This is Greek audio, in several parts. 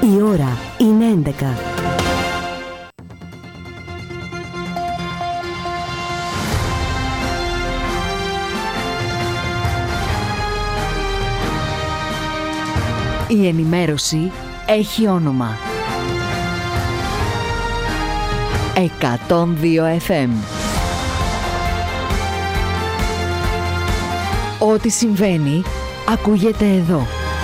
Η ώρα είναι 11. Η ενημέρωση έχει όνομα. 102 FM. Ό,τι συμβαίνει, ακούγεται εδώ.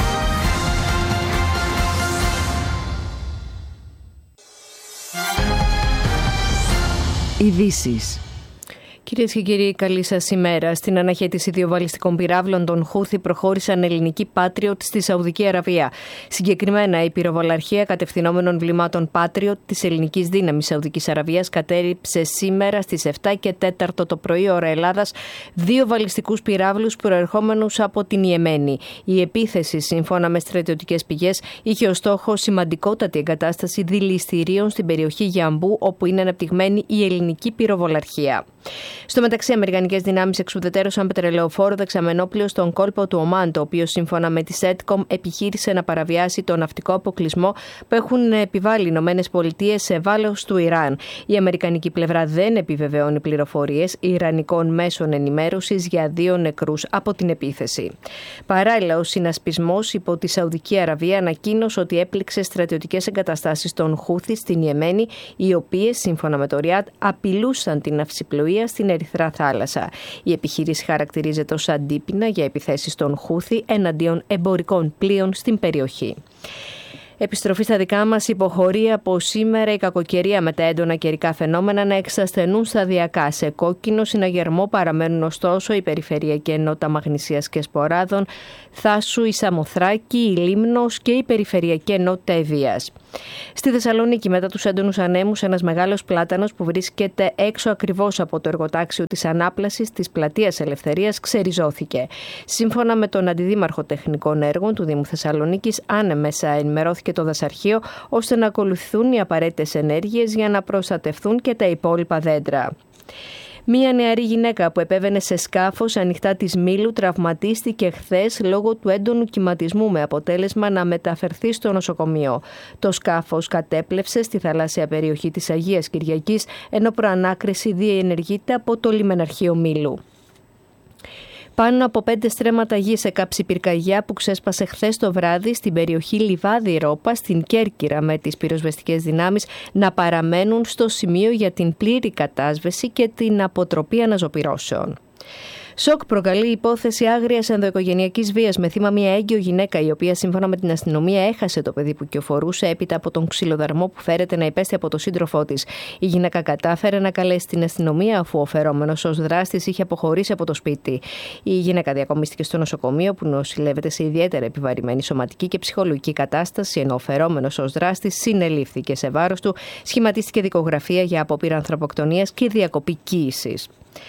Ειδήσεις. Κυρίες και κύριοι, καλή σας ημέρα. Στην αναχέτηση δύο βαλιστικών πυράβλων των Χούθι προχώρησαν ελληνικοί Patriot στη Σαουδική Αραβία. Συγκεκριμένα, η πυροβολαρχία κατευθυνόμενων βλημάτων Patriot της ελληνικής δύναμης Σαουδικής Αραβίας κατέριψε σήμερα στις 7 και 4 το πρωί ώρα Ελλάδας δύο βαλιστικούς πυράβλους προερχόμενους από την Ιεμένη. Η επίθεση, σύμφωνα με στρατιωτικές πηγές, είχε ως στόχο σημαντικότατη εγκατάσταση δηληστηρίων στην περιοχή Γιαμπού, όπου είναι αναπτυγμένη η ελληνική πυροβολαρχία. Στο μεταξύ, αμερικανικές δυνάμεις εξουδετερώσαν πετρελαιοφόρο δεξαμενόπλαιο στον κόλπο του Ομάν, το οποίο σύμφωνα με τη SETCOM επιχείρησε να παραβιάσει τον ναυτικό αποκλεισμό που έχουν επιβάλει οι ΗΠΑ σε βάρος του Ιράν. Η αμερικανική πλευρά δεν επιβεβαιώνει πληροφορίες ιρανικών μέσων ενημέρωσης για δύο νεκρούς από την επίθεση. Παράλληλα, ο συνασπισμός υπό τη Σαουδική Αραβία ανακοίνωσε ότι έπληξε στρατιωτικές εγκαταστάσεις των Χούθι στην Ιεμένη, οι οποίες, σύμφωνα με το Ριάντ, απειλούσαν την ναυσιπλοεία στην Ερυθρά θάλασσα. Η επιχείρηση χαρακτηρίζεται ως αντίπεινα για επιθέσεις των Χούθι εναντίον εμπορικών πλοίων στην περιοχή. Επιστροφή στα δικά μας, υποχωρεί από σήμερα η κακοκαιρία με τα έντονα καιρικά φαινόμενα να εξασθενούν σταδιακά. Σε κόκκινο συναγερμό παραμένουν ωστόσο η περιφερειακή ενότητα Μαγνησίας και Σποράδων, Θάσου, η Σαμοθράκη, η Λίμνος και η περιφερειακή ενότητα Ευβοίας. Στη Θεσσαλονίκη, μετά τους έντονους ανέμους, ένας μεγάλος πλάτανος που βρίσκεται έξω ακριβώς από το εργοτάξιο της ανάπλασης της Πλατείας Ελευθερίας ξεριζώθηκε. Σύμφωνα με τον Αντιδήμαρχο Τεχνικών Έργων του Δήμου Θεσσαλονίκης, άνεμεσα ενημερώθηκε το δασαρχείο ώστε να ακολουθούν οι απαραίτητες ενέργειες για να προστατευτούν και τα υπόλοιπα δέντρα. Μία νεαρή γυναίκα που επέβαινε σε σκάφος ανοιχτά της Μήλου τραυματίστηκε χθες λόγω του έντονου κυματισμού, με αποτέλεσμα να μεταφερθεί στο νοσοκομείο. Το σκάφος κατέπλευσε στη θαλάσσια περιοχή της Αγίας Κυριακής, ενώ προανάκριση διενεργείται από το λιμεναρχείο Μήλου. Πάνω από 5 στρέμματα γης έκαψε πυρκαγιά που ξέσπασε χθες το βράδυ στην περιοχή Λιβάδι-Ρόπα στην Κέρκυρα, με τις πυροσβεστικές δυνάμεις να παραμένουν στο σημείο για την πλήρη κατάσβεση και την αποτροπή αναζωπυρώσεων. Σοκ προκαλεί η υπόθεση άγριας ενδοοικογενειακής βίας με θύμα μια έγκυο γυναίκα, η οποία σύμφωνα με την αστυνομία έχασε το παιδί που κυοφορούσε έπειτα από τον ξυλοδαρμό που φέρεται να υπέστη από τον σύντροφό της. Η γυναίκα κατάφερε να καλέσει την αστυνομία, αφού ο φερόμενος ως δράστης είχε αποχωρήσει από το σπίτι. Η γυναίκα διακομίστηκε στο νοσοκομείο, που νοσηλεύεται σε ιδιαίτερα επιβαρημένη σωματική και ψυχολογική κατάσταση, ενώ ο φερόμενος ως δράστης συνελήφθηκε σε βάρος του, σχηματίστηκε δικογραφία για απόπειρα ανθρωποκτονίας και διακοπή κοίησης.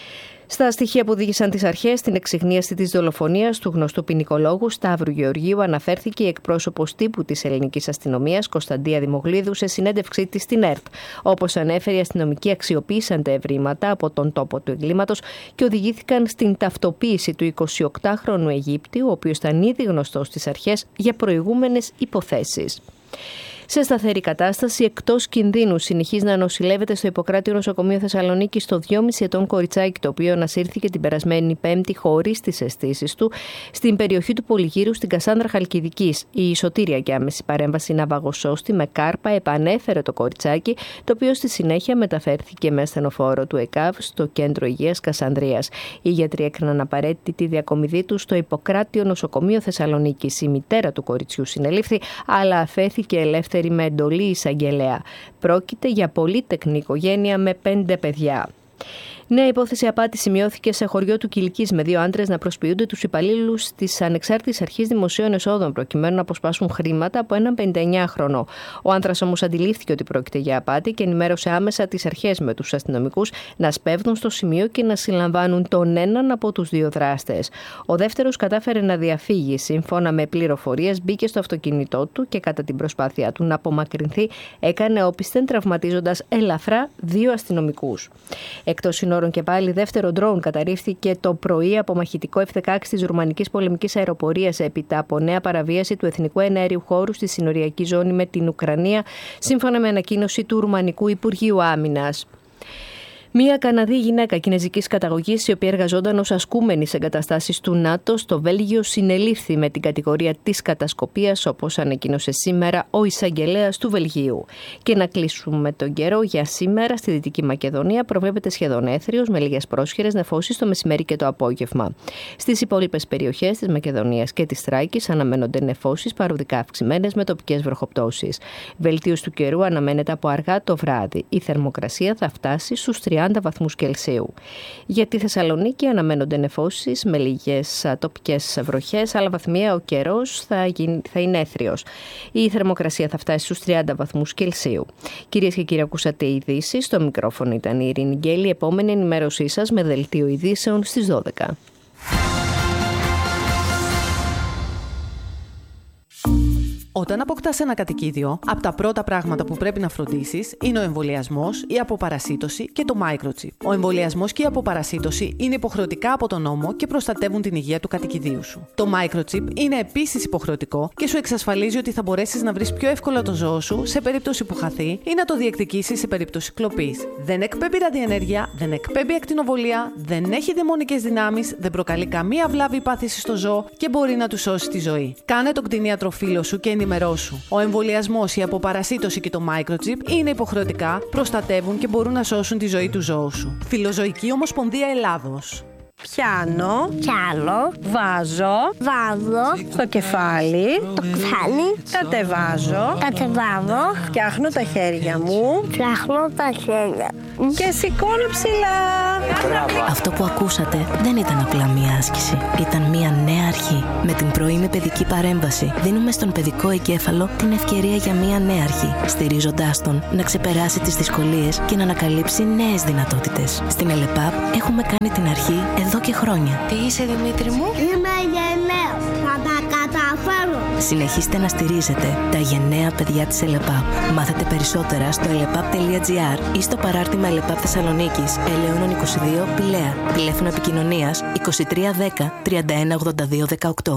Στα στοιχεία που οδήγησαν τις αρχές στην εξιχνίαση της δολοφονίας του γνωστού ποινικολόγου Σταύρου Γεωργίου αναφέρθηκε η εκπρόσωπος τύπου της ελληνικής αστυνομίας Κωνσταντία Δημογλίδου σε συνέντευξή της στην ΕΡΤ. Όπως ανέφερε, οι αστυνομικοί αξιοποίησαν τα ευρήματα από τον τόπο του εγκλήματος και οδηγήθηκαν στην ταυτοποίηση του 28χρονου Αιγύπτιου, ο οποίος ήταν ήδη γνωστός στις αρχές για προηγούμενες υποθέσεις. Σε σταθερή κατάσταση, εκτός κινδύνου, συνεχίζει να νοσηλεύεται στο Ιπποκράτιο Νοσοκομείο Θεσσαλονίκη το 2,5 ετών κοριτσάκι, το οποίο ανασύρθηκε την περασμένη Πέμπτη χωρίς τις αισθήσεις του στην περιοχή του Πολυγύρου στην Κασάνδρα Χαλκιδικής. Η σωτήρια και άμεση παρέμβαση ναυαγοσώστη με κάρπα επανέφερε το κοριτσάκι, το οποίο στη συνέχεια μεταφέρθηκε με ασθενοφόρο του ΕΚΑΒ στο Κέντρο Υγείας Κασανδρίας. Οι γιατροί έκριναν απαραίτητη τη διακομιδή του στο Ιπποκράτιο Νοσοκομείο Θεσσαλονίκης. Η μητέρα του κοριτσιού συνελήφθη, αλλά αφέθηκε ελεύθερη με εντολή εισαγγελέα. Πρόκειται για πολύτεκνη οικογένεια με 5 παιδιά. Νέα υπόθεση απάτη σημειώθηκε σε χωριό του Κιλκής, με 2 άντρες να προσποιούνται τους υπαλλήλους της Ανεξάρτητης Αρχής Δημοσίων Εσόδων προκειμένου να αποσπάσουν χρήματα από έναν 59χρονο. Ο άντρας όμως αντιλήφθηκε ότι πρόκειται για απάτη και ενημέρωσε άμεσα τις αρχές, με τους αστυνομικούς να σπέβδουν στο σημείο και να συλλαμβάνουν τον έναν από τους 2 δράστες. Ο δεύτερος κατάφερε να διαφύγει. Σύμφωνα με πληροφορίες, μπήκε στο αυτοκίνητό του και κατά την προσπάθειά του να απομακρυνθεί έκανε όπισθεν, τραυματίζοντας ελαφρά 2 αστυνομικούς. Εκτός συνόρων και πάλι δεύτερο ντρόουν καταρρίφθηκε το πρωί από μαχητικό F-16 της Ρουμανικής πολεμικής αεροπορίας έπειτα από νέα παραβίαση του εθνικού εναέριου χώρου στη συνοριακή ζώνη με την Ουκρανία, σύμφωνα με ανακοίνωση του Ρουμανικού Υπουργείου Άμυνας. Μία Καναδή γυναίκα κινεζικής καταγωγής, η οποία εργαζόταν ως ασκούμενη σε εγκαταστάσεις του ΝΑΤΟ στο Βέλγιο, συνελήφθη με την κατηγορία της κατασκοπίας, όπως ανακοίνωσε σήμερα ο εισαγγελέας του Βελγίου. Και να κλείσουμε τον καιρό για σήμερα. Στη Δυτική Μακεδονία προβλέπεται σχεδόν έθριος, με λίγες πρόσχερες νεφώσεις το μεσημέρι και το απόγευμα. Στις υπόλοιπες περιοχές της Μακεδονίας και της Θράκης αναμένονται νεφώσεις παροδικά αυξημένες με τοπικές βροχοπτώσεις. Βελτίωση του καιρού αναμένεται από αργά το βράδυ. Η θερμοκρασία θα φτάσει στους 30 βαθμούς Κελσίου. Για τη Θεσσαλονίκη αναμένονται νεφώσεις με λίγες τοπικές βροχές, αλλά βαθμιαία ο καιρός θα είναι έθριος. Η θερμοκρασία θα φτάσει στους 30 βαθμούς Κελσίου. Κυρίες και κύριοι, ακούσατε ειδήσεις. Στο μικρόφωνο ήταν η Ειρήνη Γκέλη. Επόμενη ενημέρωσή σας με δελτίο ειδήσεων στις 12. Όταν αποκτάς ένα κατοικίδιο, από τα πρώτα πράγματα που πρέπει να φροντίσεις είναι ο εμβολιασμός, η αποπαρασίτωση και το microchip. Ο εμβολιασμός και η αποπαρασίτωση είναι υποχρεωτικά από τον νόμο και προστατεύουν την υγεία του κατοικιδίου σου. Το microchip είναι επίσης υποχρεωτικό και σου εξασφαλίζει ότι θα μπορέσεις να βρεις πιο εύκολα το ζώο σου σε περίπτωση που χαθεί ή να το διεκδικήσεις σε περίπτωση κλοπής. Δεν εκπέμπει ραδιενέργεια, δεν εκπέμπει ακτινοβολία, δεν έχει δαιμονικές δυνάμεις, δεν προκαλεί καμία βλάβη ή πάθηση στο ζώο και μπορεί να του σώσει τη ζωή. Κάνε τον κτηνίατρο φίλο σου και ενημερώσου. Ο εμβολιασμός, η αποπαρασίτωση και το microchip είναι υποχρεωτικά, προστατεύουν και μπορούν να σώσουν τη ζωή του ζώου σου. Φιλοζωική Ομοσπονδία Ελλάδος. Πιάνω, βάζω στο κεφάλι, κατεβάζω, φτιάχνω τα χέρια μου και σηκώνω ψηλά. Αυτό που ακούσατε δεν ήταν απλά μία άσκηση. Ήταν μία νέα αρχή. Με την πρωινή παιδική παρέμβαση δίνουμε στον παιδικό εγκέφαλο την ευκαιρία για μία νέα αρχή, στηρίζοντάς τον να ξεπεράσει τις δυσκολίες και να ανακαλύψει νέες δυνατότητες. Στην ΕΛΕΠΑΠ έχουμε κάνει την αρχή εδώ και χρόνια. Τι είσαι, Δημήτρη μου? Είμαι γενναίος. Θα τα καταφέρω. Συνεχίστε να στηρίζετε τα γενναία παιδιά της ΕΛΕΠΑΠ. Μάθετε περισσότερα στο elepap.gr ή στο παράρτημα ΕΛΕΠΑΠ Θεσσαλονίκης, Ελαιώνων 22, Πηλαία. Τηλέφωνο επικοινωνίας 2310 31 82 18.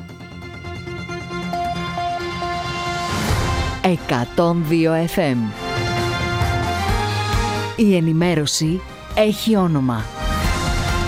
102 FM. Η ενημέρωση έχει όνομα.